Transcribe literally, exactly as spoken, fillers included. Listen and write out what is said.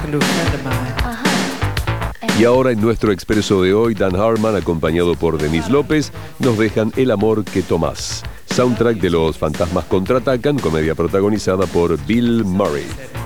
Y ahora en nuestro expreso de hoy, Dan Harmon, acompañado por Denise López, nos dejan El amor que tomás, soundtrack de Los fantasmas contraatacan, comedia protagonizada por Bill Murray.